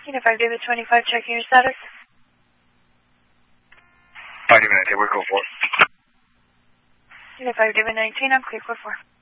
Unit 5 David 25, checking your status. 5 David 19, we're code 4. Unit 5 David 19, I'm clear code 4.